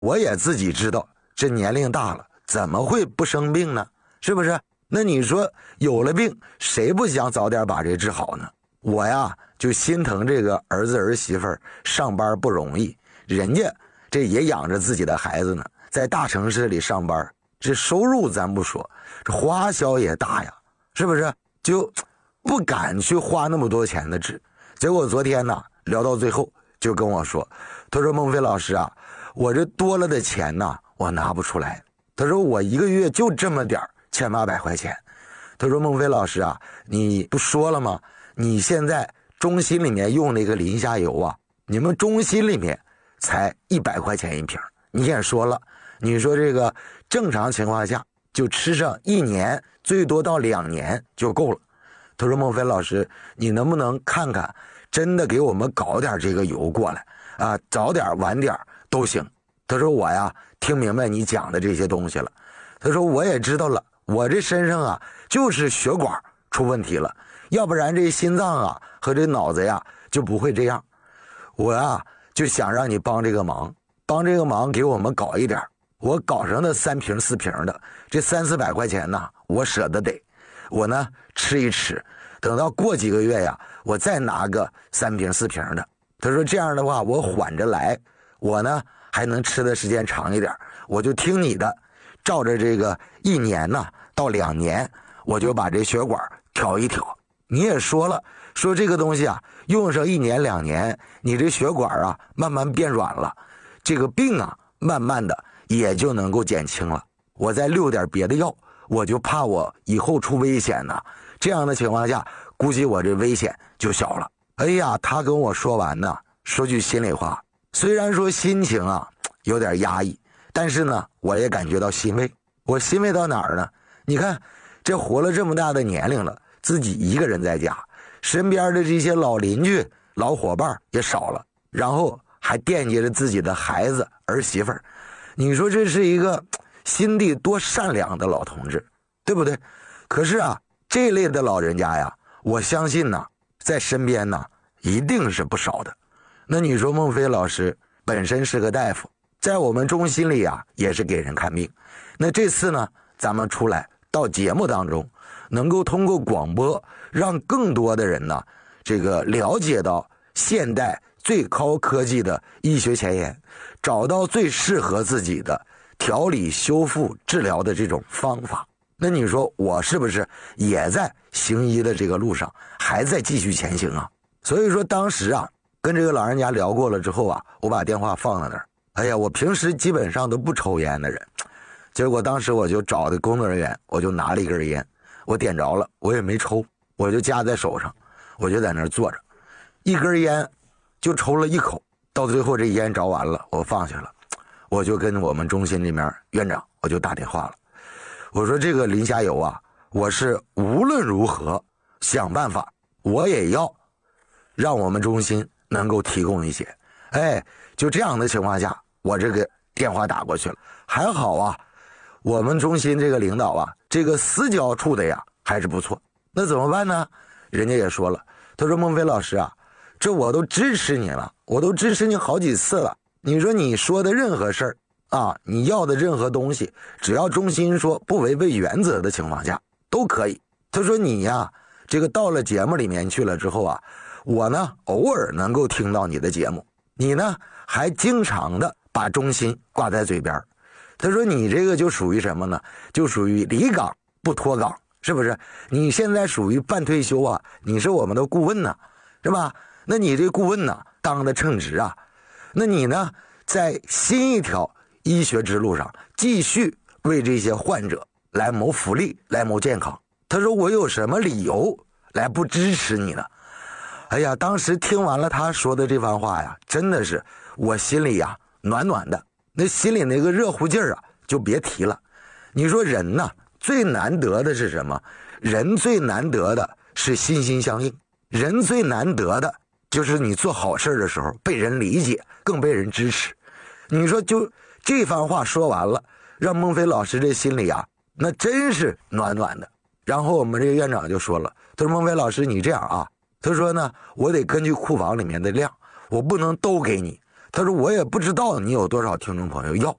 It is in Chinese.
我也自己知道，这年龄大了，怎么会不生病呢？是不是？那你说有了病，谁不想早点把这治好呢？我呀，就心疼这个儿子儿媳妇上班不容易，人家这也养着自己的孩子呢，在大城市里上班，这收入咱不说，这花销也大呀，是不是？就不敢去花那么多钱的治。结果昨天呢，聊到最后就跟我说，他说孟非老师啊，我这多了的钱呢，我拿不出来。他说我一个月就这么点1800块钱。他说孟非老师啊，你不说了吗？你现在中心里面用那个磷虾油啊，你们中心里面才100块钱一瓶。你也说了，你说这个正常情况下就吃上1年，最多到2年就够了。他说孟非老师，你能不能看看，真的给我们搞点这个油过来啊，早点晚点都行。他说我呀，听明白你讲的这些东西了。他说我也知道了，我这身上啊就是血管出问题了，要不然这心脏啊和这脑子呀就不会这样。我呀就想让你帮这个忙，给我们搞一点。我搞上的3瓶4瓶的，这300-400块钱呢，我舍得得。我呢吃一吃，等到过几个月呀，我再拿个3瓶4瓶的。他说这样的话我缓着来，我呢还能吃的时间长一点，我就听你的，照着这个1年呢到2年，我就把这血管调一调。你也说了，说这个东西啊，用上1年2年，你这血管啊慢慢变软了，这个病啊慢慢的也就能够减轻了。我再溜点别的药，我就怕我以后出危险呢。这样的情况下，估计我这危险就小了。哎呀，他跟我说完呢，说句心里话，虽然说心情啊有点压抑，但是呢，我也感觉到欣慰。我欣慰到哪儿呢？你看，这活了这么大的年龄了，自己一个人在家，身边的这些老邻居、老伙伴也少了，然后还惦记着自己的孩子儿媳妇儿。你说这是一个心地多善良的老同志，对不对？可是啊，这类的老人家呀，我相信呢，在身边呢，一定是不少的。那你说孟非老师本身是个大夫，在我们中心里啊，也是给人看病。那这次呢，咱们出来到节目当中，能够通过广播，让更多的人呢，这个了解到现代最高科技的医学前沿，找到最适合自己的调理、修复、治疗的这种方法。那你说我是不是也在行医的这个路上，还在继续前行啊？所以说当时啊，跟这个老人家聊过了之后啊，我把电话放在那儿。哎呀，我平时基本上都不抽烟的人，结果当时我就找的工作人员，我就拿了一根烟，我点着了，我也没抽，我就夹在手上，我就在那儿坐着，一根烟就抽了1口，到最后这烟着完了，我放下了，我就跟我们中心里面院长我就打电话了，我说这个磷虾油啊，我是无论如何想办法，我也要让我们中心能够提供一些。哎，就这样的情况下，我这个电话打过去了，还好啊，我们中心这个领导啊，这个私交处的呀还是不错。那怎么办呢？人家也说了，他说孟非老师啊，这我都支持你了，我都支持你好几次了。你说你说的任何事儿啊，你要的任何东西，只要中心说不违背原则的情况下都可以。他说你呀，这个到了节目里面去了之后啊，我呢偶尔能够听到你的节目，你呢还经常的把中心挂在嘴边。他说你这个就属于什么呢？就属于离岗不脱岗，是不是？你现在属于半退休啊，你是我们的顾问呢，是吧？那你这顾问呢当得称职啊，那你呢在新一条医学之路上继续为这些患者来谋福利，来谋健康。他说我有什么理由来不支持你呢？哎呀，当时听完了他说的这番话呀，真的是我心里呀暖暖的，那心里那个热乎劲儿啊就别提了。你说人呢最难得的是什么？人最难得的是心心相印，人最难得的就是你做好事的时候被人理解，更被人支持。你说就这番话说完了，让孟非老师这心里啊那真是暖暖的。然后我们这个院长就说了，他说孟非老师你这样啊，他说呢我得根据库房里面的量，我不能都给你， 他说我也不知道你有多少听众朋友要，